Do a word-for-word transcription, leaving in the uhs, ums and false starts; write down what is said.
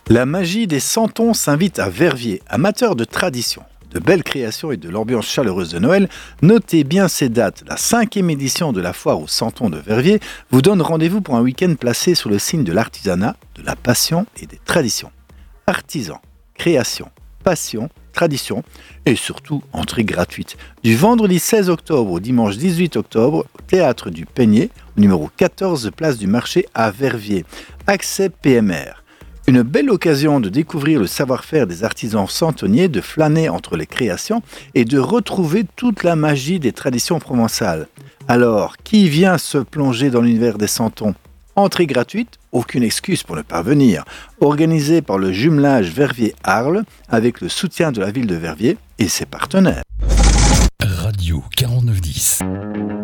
La magie des Santons s'invite à Verviers, amateurs de tradition, de belles créations et de l'ambiance chaleureuse de Noël. Notez bien ces dates. La cinquième édition de la foire aux Santons de Verviers vous donne rendez-vous pour un week-end placé sous le signe de l'artisanat, de la passion et des traditions. Artisans, création, passion, tradition et surtout entrée gratuite. Du vendredi seize octobre au dimanche dix-huit octobre au Théâtre du Peigné, au numéro quatorze place du Marché à Verviers. Accès P M R. Une belle occasion de découvrir le savoir-faire des artisans santonniers, de flâner entre les créations et de retrouver toute la magie des traditions provençales. Alors, qui vient se plonger dans l'univers des Santons ? Entrée gratuite, aucune excuse pour ne pas venir. Organisé par le jumelage Verviers-Arles avec le soutien de la ville de Verviers et ses partenaires. Radio quarante-neuf dix.